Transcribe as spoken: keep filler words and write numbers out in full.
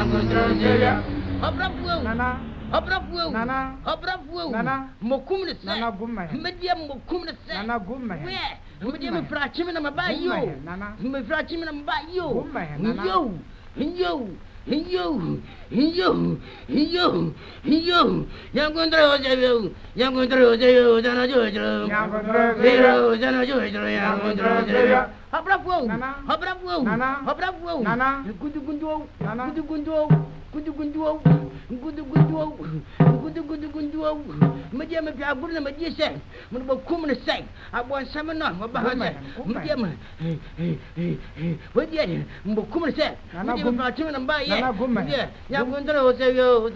Abrafu, Nana, Abrafu, Nana, Abrafu, Nana, Mokum the Nana Gumma, Medium Mokum the Nana Gumma, where? Medium Frachim and about you, Nana, my Frachim and about you, Gumma, Nana, you, you. You, you, you, you, young Gondra, young Gondra, Jana Jojo, Jana Jojo, young Gondra, Abrafu, Abrafu, Abrafu, Nana, good Gundo, Nana, good Gundo, good Gundo, good Gundo, good good Gundo, Medium of Yaguna, Medici, Mukum say, I want some about Medium, what yet, Mukum said, Nana Gumma, and by yeah, young Gondra,